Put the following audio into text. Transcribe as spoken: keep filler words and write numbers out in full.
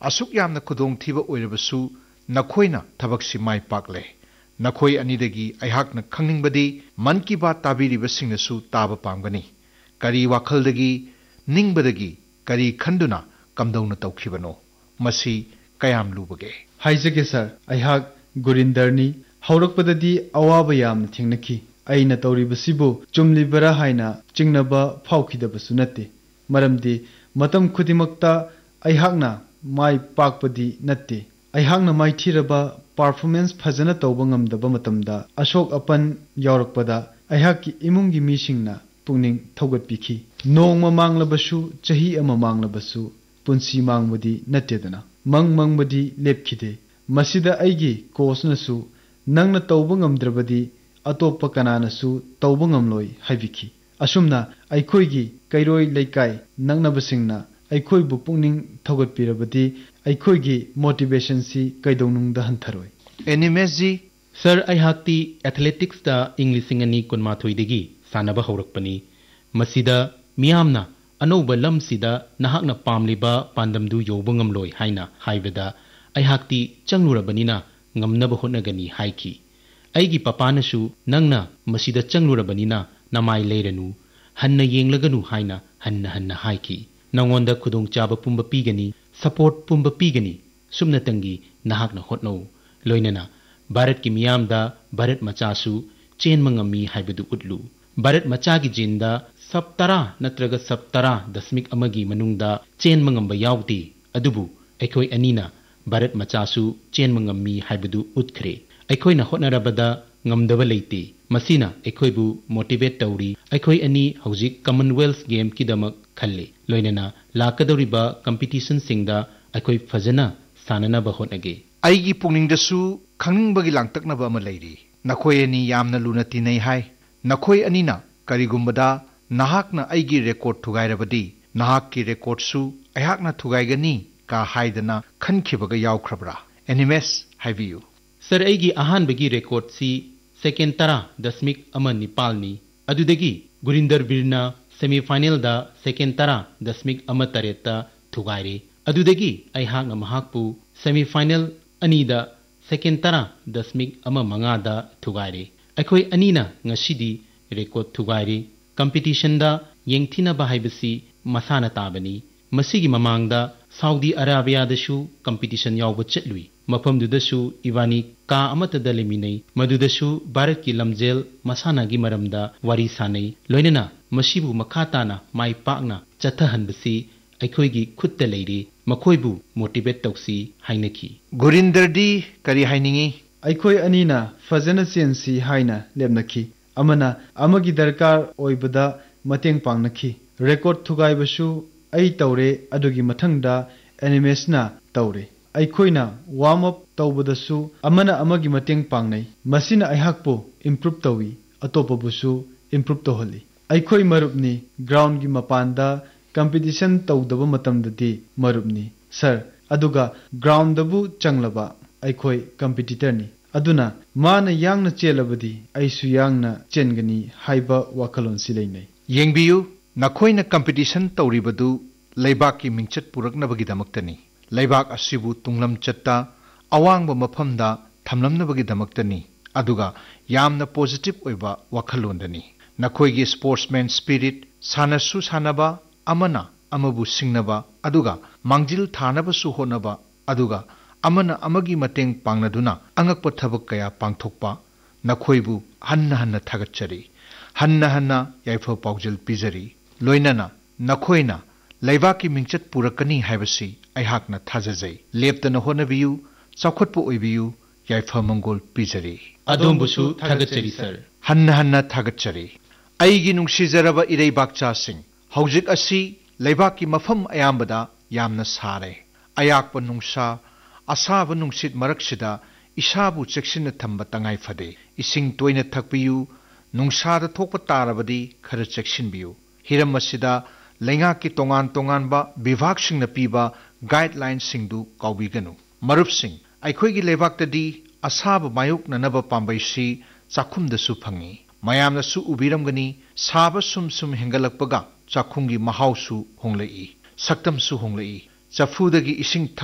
asuk yamna khudong thiba oirabasu nakhoi na thabak si mai pakle nakhoi anidagi aihakna khangningbadi man ki baat tabiribasingnasu taba pamgani kari wakhaldagi ningbadagi kari khanduna kamdawna tawkhibano masi kayam lubage haijage sir aihak gurindarni haurakpadadi awaba yam thingnaki aina tawribasibu chumlibara haina chingnaba phaukhidabsu natte maramdi matam khudimakta aihakna mai pakpadi natte aihakna mai thiraba performance phajana tawba ngamdaba matamda ashok apan yaurakpada aihakki imungi misingna pungning thaugatpikhi nongma manglabasu chahi ama manglabasu punsi mangmudi nattedana mang mangmudi lepkhide masida aigi kosnasu nangna tawba ngamdrabadi atoppa kananasu tawba ngamloi haibikhi asumna aikhoigi kairoi leikai nangnabasingna aikhoi bu pungning thaugatpirabadi aikhoigi motivation si kaidonungda hantharoi animezi sir aihakti athletics da english ingani kunmathoi degi sanaba haurakpani masida miyamna anouba lamsida nahakna pamliba pandamdu yoba ngamloi haina haibada aihakti changlurabanina ngamnaba hotnagani haiki aigi papanasu nangna masida changlurabanina namai leiranu hanna yenglaganu haina hanna hanna haiki nangonda khudong chaba pumba pigani support pumba pigani sumna tangi nahakna hotnau loinana bharat ki miyamda bharat machasu chen mangami haibadu utlu bharat machagi jinda saptara natraga saptara dasmik amagi manungda chen mangamba yawti adubu aikoi anina bharat machasu chen mangami haibadu utkhre aikoi na hotnarabada ngamdaba leite masina aikoi bu motivate tawri aikoi ani hojik commonwealth game kidamak khalle loinana lakadoriba competition singda aikoi fajana sanana ba hotnage aigi pungningdasu khangingbagi langtaknaba ama leiri nakhoi ani yamna luna tinai hai nakhoi anina karigumbada nahakna aigi record thugairabadi nahakki record su aihakna thugaigani ka haidana khankibaga yawkhrabra animes haibiyu sir aigi ahan bagi record si second tara dasmik ama nipalni adudagi gurinder virna semi final da second tara dasmik ama tareta thugaire adudagi aihakna mahakpu semi final anida second tara dasmik ama mangada thugaire aikhoi anina ngasidi record thugaire competition da yengthina ba haibasi masana tabani masigi mamangda saudi arabia dashu competition yawba chetlui mafam dudasu ibani ka amata daleminai madudasu bharat ki lamjel masana gi maramda wari sanai loinana masibu makhatana mai pakna chathahanbasi aikhoi gi khutta leiri makhoi bu motivate tawsi hainaki gurindardi kari hainingi aikoi anina fajana chensi haina lemnaki amana amagi darkar oibada mateng pangnaki record thugaibasu ai tawre adugi mathangda animesna tawre aikoina warm up tawbadasu amana amagi mateng pangnai masina aihakpo improve tawi atopabusu improve tohali aikoi marupni ground gi mapanda competition tawdaba matamdadi marupni sir aduga ground dabu changlaba aikoi competitor ni aduna mana yangna chelabadi aisu yangna chengani haiba wakalon sileinai yengbiyu nakhoina competition tawribadu leibaki mingchat puraknabagi damaktani leibak asibu tunglam chatta awangba mafamda thamlamnabagi damaktani aduga yamna positive oiba wakhalondani nakhoigi sportsman spirit sanasu sanaba amana amabu singnaba aduga mangjil thanaba su honaba aduga amana amagi mateng pangnaduna angakpa thabak kaya pangthokpa nakhoibu hanna hanna thagatchari hanna hanna yaifa paujil pizari loinana nakhoina leibaki mingchat purakani haibasi aihakna thajajai leptana honabiyu chawkhatpu oibiyu yaifa mangol pizari adombusu thagachari sir hanna hanna thagachari aigi nungsijaraba ireibakcha sing hojik asi leibaki mafam ayambada yamna sare ayakpa nungsa asaba nungsit maraksida isabu cheksinna thamba tangai phade ising toina thakpiyu nungsada thokpa tarabadi khara cheksinbiyu hiram asida lenga ki tongan tongan ba bivak sing na piba guidelines sing du kaubiganu marup sing aikhoi gi lebak tadi asaba mayuk na naba pambai si chakhum da su phangi mayam na su ubiram gani saba sum sum hengalakpaga chakhum gi mahau su honglei saktam su honglei chafu dagi ising